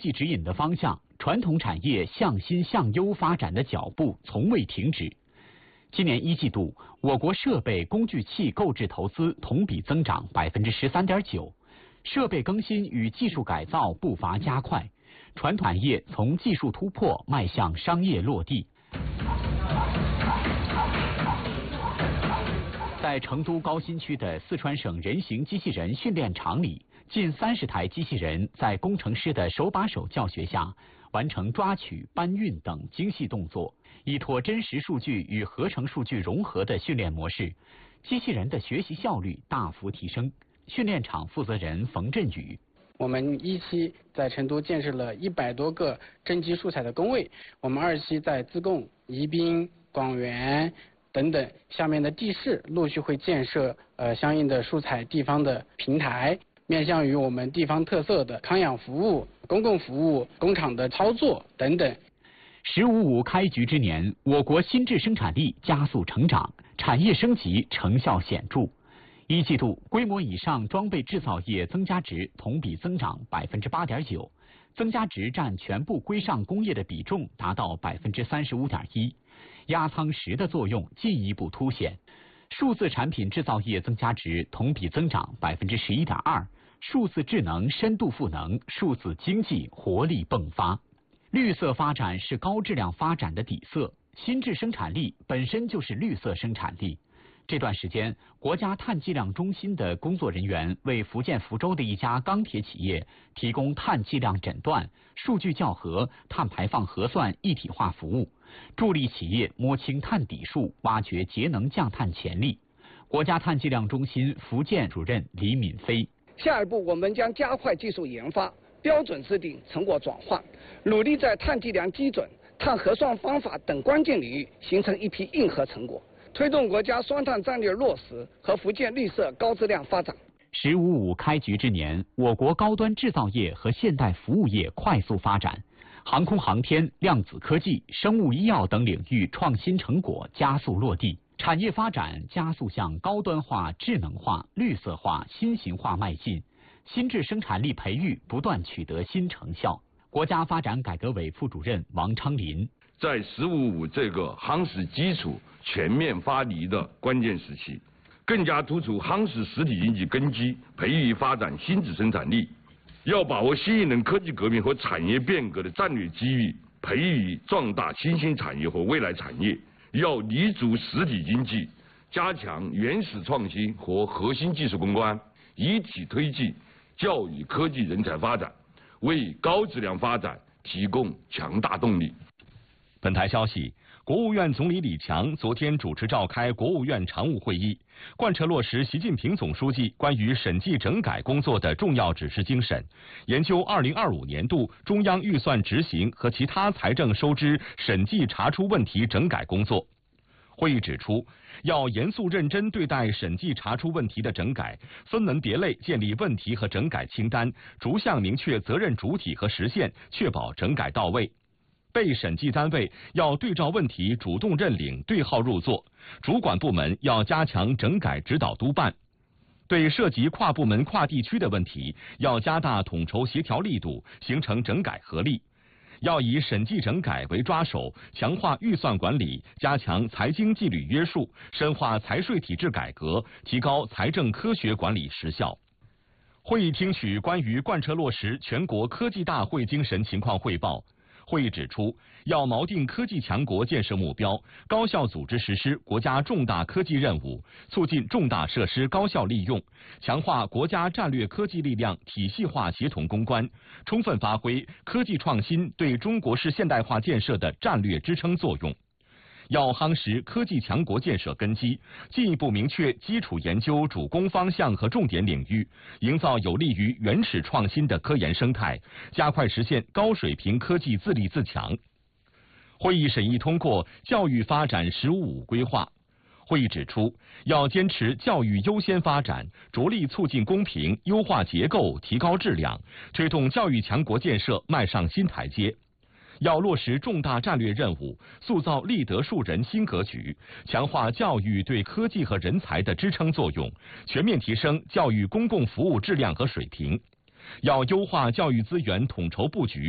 技指引的方向，传统产业向新向优发展的脚步从未停止。今年一季度，我国设备工具器购置投资同比增长13.9%，设备更新与技术改造步伐加快，传统产业从技术突破迈向商业落地。在成都高新区的四川省人形机器人训练场里，近30台机器人在工程师的手把手教学下，完成抓取、搬运等精细动作。依托真实数据与合成数据融合的训练模式，机器人的学习效率大幅提升。训练场负责人冯振宇： 我们一期在成都建设了100多个真机素材的工位，我们2期在自贡、宜宾、广元等等下面的地市陆续会建设相应的素材地方的平台，面向于我们地方特色的康养服务、公共服务、工厂的操作等等。 “15+5”开局之年，我国新质生产力加速成长，产业升级成效显著。一季度规模以上装备制造业增加值同比增长8.9%，增加值占全部规上工业的比重达到35.1%，压舱石的作用进一步凸显。数字产品制造业增加值同比增长11.2%，数字智能深度赋能，数字经济活力迸发。绿色发展是高质量发展的底色，新质生产力本身就是绿色生产力。这段时间，国家碳计量中心的工作人员为福建福州的一家钢铁企业提供碳计量诊断、数据校核、碳排放核算一体化服务，助力企业摸清碳底数，挖掘节能降碳潜力。国家碳计量中心福建主任李敏飞： 下一步，我们将加快技术研发、标准制定、成果转换，努力在碳计量基准、碳核算方法等关键领域形成一批硬核成果，推动国家双碳战略落实和福建绿色高质量发展。 “15+5”开局之年，我国高端制造业和现代服务业快速发展，航空航天、量子科技、生物医药等领域创新成果加速落地，产业发展加速向高端化、智能化、绿色化、新型化迈进，新质生产力培育不断取得新成效。国家发展改革委副主任王昌林： 在“15+5”这个夯实基础、全面发力的关键时期，更加突出夯实实体经济根基，培育发展新质生产力。要把握新一轮科技革命和产业变革的战略机遇，培育壮大新兴产业和未来产业。要立足实体经济，加强原始创新和核心技术攻关，一体推进教育科技人才发展，为高质量发展提供强大动力。 本台消息，国务院总理李强昨天主持召开国务院常务会议，贯彻落实习近平总书记关于审计整改工作的重要指示精神，研究2025年度中央预算执行和其他财政收支审计查出问题整改工作。会议指出，要严肃认真对待审计查出问题的整改，分门别类建立问题和整改清单，逐项明确责任主体和时限，确保整改到位。被审计单位要对照问题主动认领、对号入座，主管部门要加强整改指导督办。对涉及跨部门、跨地区的问题，要加大统筹协调力度，形成整改合力。要以审计整改为抓手，强化预算管理，加强财经纪律约束，深化财税体制改革，提高财政科学管理实效。会议听取关于贯彻落实全国科技大会精神情况汇报。会议指出，要锚定科技强国建设目标，高效组织实施国家重大科技任务，促进重大设施高效利用，强化国家战略科技力量体系化协同攻关，充分发挥科技创新对中国式现代化建设的战略支撑作用。要夯实科技强国建设根基，进一步明确基础研究主攻方向和重点领域，营造有利于原始创新的科研生态，加快实现高水平科技自立自强。会议审议通过教育发展“15+5”规划。会议指出，要坚持教育优先发展，着力促进公平，优化结构，提高质量，推动教育强国建设迈上新台阶。要落实重大战略任务，塑造立德树人新格局，强化教育对科技和人才的支撑作用，全面提升教育公共服务质量和水平。要优化教育资源统筹布局。